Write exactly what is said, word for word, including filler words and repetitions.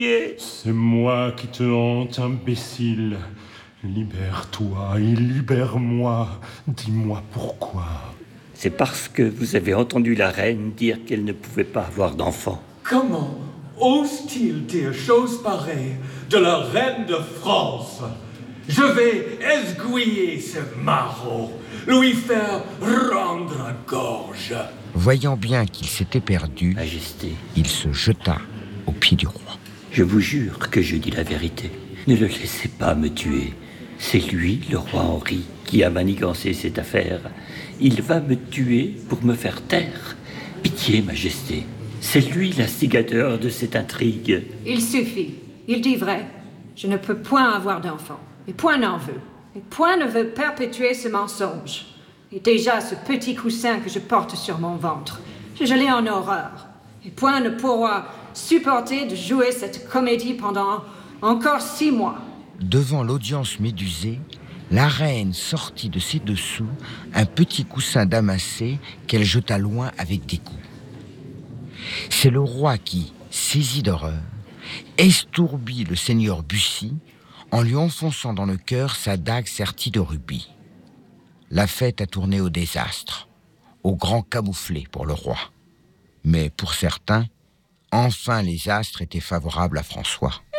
C'est moi qui te hante, imbécile. Libère-toi et libère-moi. Dis-moi pourquoi. C'est parce que vous avez entendu la reine dire qu'elle ne pouvait pas avoir d'enfant. Comment ose-t-il dire chose pareille de la reine de France? Je vais esguiller ce maraud, lui faire rendre gorge. Voyant bien qu'il s'était perdu, Majesté, il se jeta aux pieds du roi. Je vous jure que je dis la vérité. Ne le laissez pas me tuer. C'est lui, le roi Henri, qui a manigancé cette affaire. Il va me tuer pour me faire taire. Pitié, Majesté. C'est lui l'instigateur de cette intrigue. Il suffit. Il dit vrai. Je ne peux point avoir d'enfant. Et point n'en veut. Et point ne veut perpétuer ce mensonge. Et déjà ce petit coussin que je porte sur mon ventre, je l'ai en horreur. Et point ne pourra supporter de jouer cette comédie pendant encore six mois. Devant l'audience médusée, la reine sortit de ses dessous un petit coussin damassé qu'elle jeta loin avec des coups. C'est le roi qui, saisi d'horreur, estourbit le seigneur Bussy en lui enfonçant dans le cœur sa dague sertie de rubis. La fête a tourné au désastre, au grand camouflet pour le roi. Mais pour certains, enfin les astres étaient favorables à François.